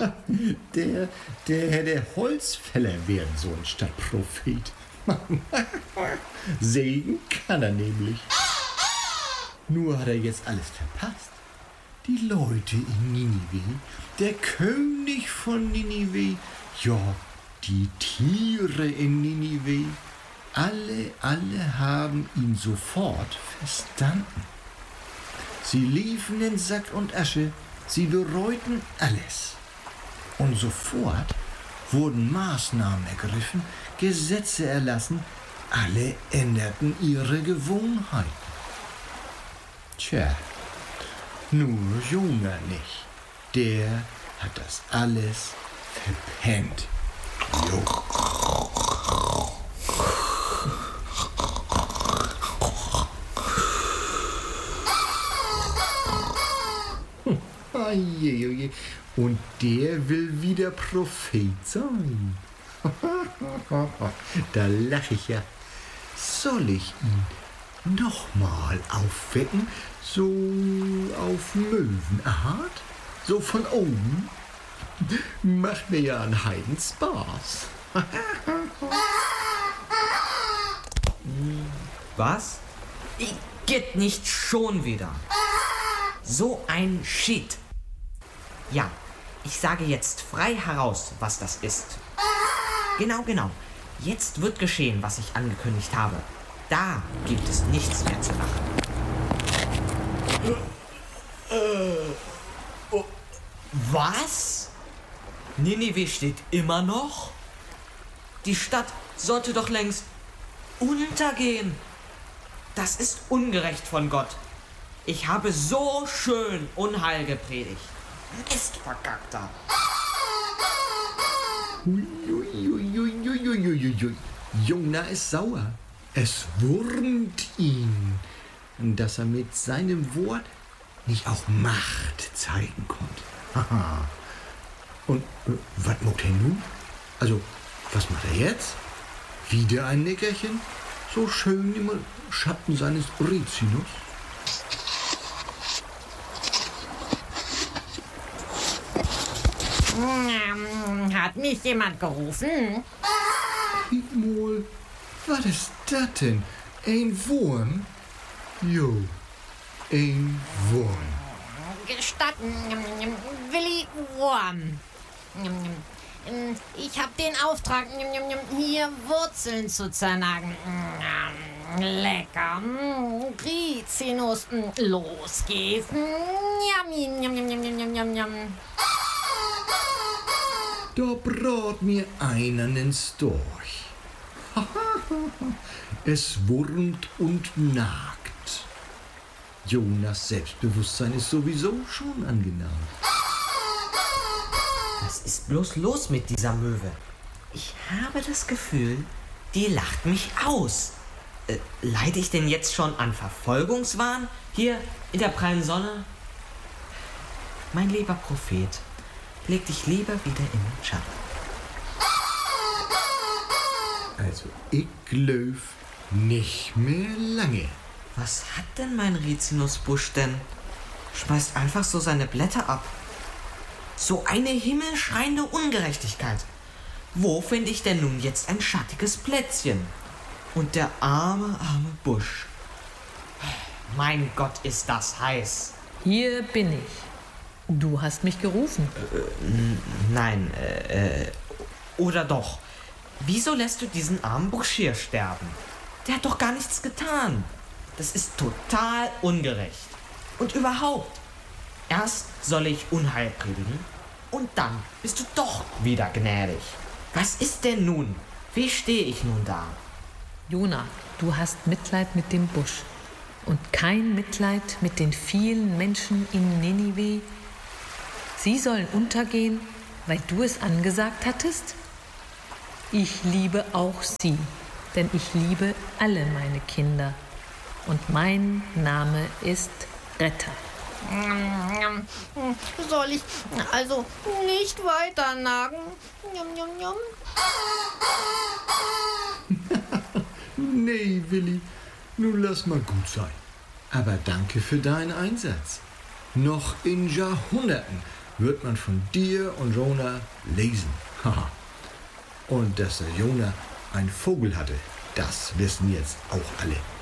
Der hätte Holzfäller werden sollen statt Prophet. Segen kann er nämlich. Nur hat er jetzt alles verpasst. Die Leute in Ninive, der König von Ninive, ja, die Tiere in Ninive, alle haben ihn sofort verstanden. Sie liefen in Sack und Asche, sie bereuten alles. Und sofort wurden Maßnahmen ergriffen, Gesetze erlassen, alle änderten ihre Gewohnheiten. Tja, nur Jona nicht. Der hat das alles verpennt. Jo. Oje. Und der will wieder Prophet sein. Da lache ich ja. Soll ich ihn nochmal aufwecken? So auf Möwenart? So von oben? Macht mir ja einen Heidenspaß. Was? Geht nicht schon wieder. So ein Shit. Ja, ich sage jetzt frei heraus, was das ist. Genau. Jetzt wird geschehen, was ich angekündigt habe. Da gibt es nichts mehr zu lachen. Was? Ninive steht immer noch? Die Stadt sollte doch längst untergehen. Das ist ungerecht von Gott. Ich habe so schön Unheil gepredigt. Mist, Verkackter. Jona ist sauer. Es wurmt ihn, dass er mit seinem Wort nicht auch Macht zeigen konnte. Haha. Und was macht er nun? Also, was macht er jetzt? Wieder ein Nickerchen? So schön im Schatten seines Rizinus? Hat mich jemand gerufen? Piepmol, was ist das denn? Ein Wurm? Jo, ein Wurm. Gestatten, Willi Wurm. Ich habe den Auftrag, hier Wurzeln zu zernagen. Lecker. Rizinus. Los geht's. Da brat mir einer nen Storch. Es wurmt und nagt. Jonas Selbstbewusstsein ist sowieso schon angenagt. Was ist bloß los mit dieser Möwe? Ich habe das Gefühl, die lacht mich aus. Leide ich denn jetzt schon an Verfolgungswahn hier in der prallen Sonne? Mein lieber Prophet, leg dich lieber wieder in den Schatten. Also, ich glaub nicht mehr lange. Was hat denn mein Rizinusbusch denn? Schmeißt einfach so seine Blätter ab. So eine himmelschreiende Ungerechtigkeit. Wo finde ich denn nun jetzt ein schattiges Plätzchen? Und der arme Busch. Mein Gott, ist das heiß. Hier bin ich. Du hast mich gerufen. Nein, oder doch. Wieso lässt du diesen armen Busch hier sterben? Der hat doch gar nichts getan. Das ist total ungerecht. Und überhaupt, erst soll ich Unheil predigen und dann bist du doch wieder gnädig. Was ist denn nun? Wie stehe ich nun da? Jona, du hast Mitleid mit dem Busch und kein Mitleid mit den vielen Menschen in Ninive. Sie sollen untergehen, weil du es angesagt hattest? Ich liebe auch sie, denn ich liebe alle meine Kinder. Und mein Name ist Retter. Soll ich also nicht weiter nagen? Nee, Willi, nun lass mal gut sein. Aber danke für deinen Einsatz. Noch in Jahrhunderten wird man von dir und Jonah lesen. Haha. Und dass der Jonah einen Vogel hatte, das wissen jetzt auch alle.